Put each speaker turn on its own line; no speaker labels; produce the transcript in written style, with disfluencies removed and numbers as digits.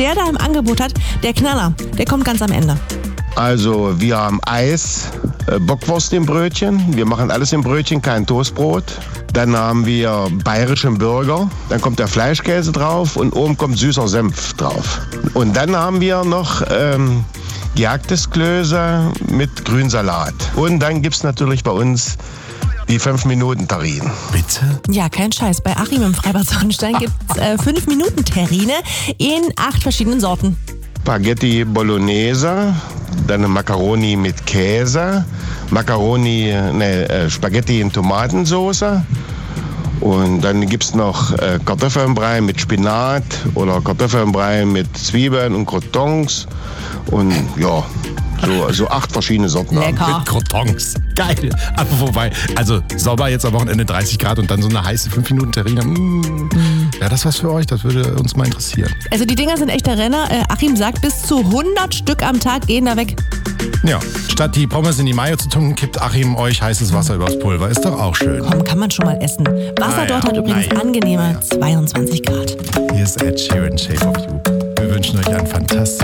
der da im Angebot hat, der Knaller, der kommt ganz am Ende.
Also wir haben Eis, Bockwurst im Brötchen. Wir machen alles im Brötchen, kein Toastbrot. Dann haben wir bayerischen Burger. Dann kommt der Fleischkäse drauf und oben kommt süßer Senf drauf. Und dann haben wir noch gejagtes Klöße mit Grünsalat. Und dann gibt es natürlich bei uns die 5-Minuten-Terrine.
Bitte?
Ja, kein Scheiß. Bei Achim im Freibad Sonnenstein gibt es 5-Minuten-Terrine in 8 verschiedenen Sorten.
Spaghetti Bolognese, dann Macaroni mit Käse, Spaghetti in Tomatensauce. Und dann gibt es noch Kartoffelbrei mit Spinat oder Kartoffelbrei mit Zwiebeln und Croutons. Und ja, so 8 verschiedene Sorten.
Lecker.
Mit Croutons. Geil. Aber wobei, also Sommer jetzt am Wochenende 30 Grad und dann so eine heiße 5-Minuten-Terrine. Ja, das ist was für euch, das würde uns mal interessieren.
Also die Dinger sind echter Renner. Achim sagt, bis zu 100 Stück am Tag gehen da weg.
Ja, statt die Pommes in die Mayo zu tunken, kippt Achim euch heißes Wasser übers Pulver. Ist doch auch schön.
Komm, kann man schon mal essen. Wasser dort hat übrigens angenehme 22 Grad.
Hier ist Ed Sheeran, Shape of You. Wir wünschen euch einen fantastischen